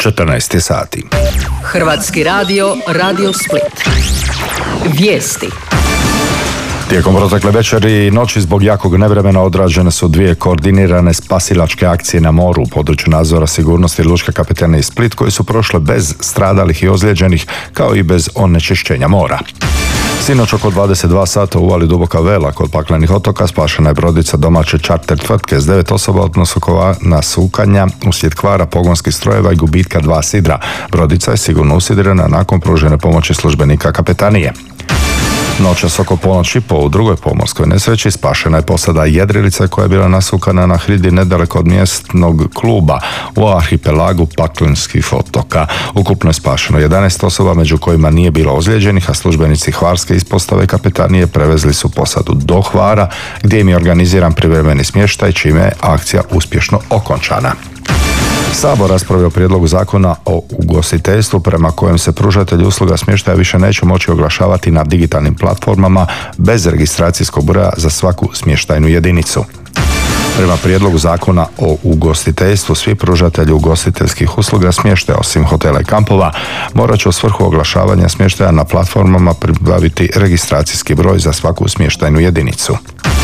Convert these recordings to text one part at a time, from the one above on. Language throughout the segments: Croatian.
14 sati. Hrvatski radio, Radio Split. Vijesti. Tijekom protekle večeri i noći zbog jakog nevremena odrađene su 2 koordinirane spasilačke akcije na moru u području nadzora sigurnosti Lučke kapetanije Split, koji su prošle bez stradalih i ozlijeđenih, kao i bez onečišćenja mora. Sinoć oko 22 sata u uvali Duboka Vela kod Paklenih otoka spašena je brodica domaće čarter tvrtke s 9 osoba od nasukanja uslijed kvara pogonskih strojeva i gubitka 2 sidra. Brodica je sigurno usidrena nakon pružene pomoći službenika kapetanije. Noćas oko ponoći u drugoj pomorskoj nesreći spašena je posada jedrilica koja je bila nasukana na hridi nedaleko od mjesnog kluba u arhipelagu Paklenskih otoka. Ukupno je spašeno 11 osoba, među kojima nije bilo ozlijeđenih, a službenici Hvarske ispostave kapetanije prevezli su posadu do Hvara, gdje im je organiziran privremeni smještaj, čime je akcija uspješno okončana. Sabor raspravio o prijedlogu zakona o ugostiteljstvu prema kojem se pružatelji usluga smještaja više neće moći oglašavati na digitalnim platformama bez registracijskog broja za svaku smještajnu jedinicu. Prema prijedlogu zakona o ugostiteljstvu svi pružatelji ugostiteljskih usluga smještaja osim hotela i kampova morat će u svrhu oglašavanja smještaja na platformama pribaviti registracijski broj za svaku smještajnu jedinicu.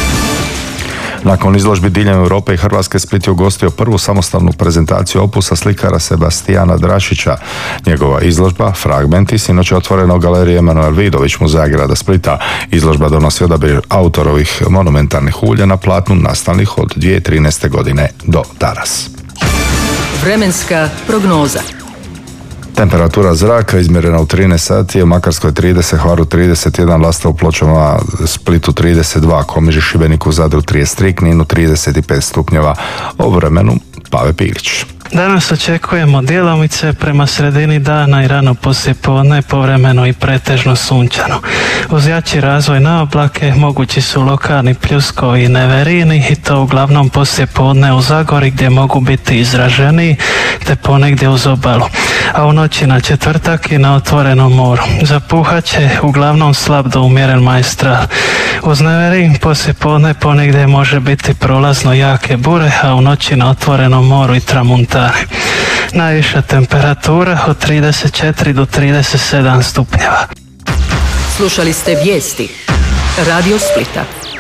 Nakon izložbi diljem Europe i Hrvatske, Split je ugostio prvu samostalnu prezentaciju opusa slikara Sebastijana Drašića. Njegova izložba Fragmenti sinoć je otvorena u galeriji Emanuel Vidović Muzeja grada Splita. Izložba donosi odabir autorovih monumentalnih ulja na platnu nastalih od 2013. godine do danas. Vremenska prognoza. Temperatura zraka izmjerena u 13 sati, u Makarskoj 30, Hvaru 31, Lastovu, Pločama, Splitu 32, Komiži, Šibeniku, Zadru 33, Kninu 35 stupnjeva. O vremenu Pave Pilić. Danas očekujemo djelomice prema sredini dana i rano poslijepodne, povremeno i pretežno sunčano. Uz jači razvoj na oblake mogući su lokalni pljuskovi i neverini i to uglavnom poslijepodne u Zagori gdje mogu biti izraženiji te ponegdje uz obalu. A u noći na četvrtak i na otvorenom moru. Zapuhat će uglavnom slab do umjeren majstral. Uz neverin poslijepodne ponegdje može biti prolazno jake bure, a u noći na otvorenom moru i tramuntane. Najviša temperatura od 34 do 37 stupnjeva. Slušali ste vijesti Radio Splita.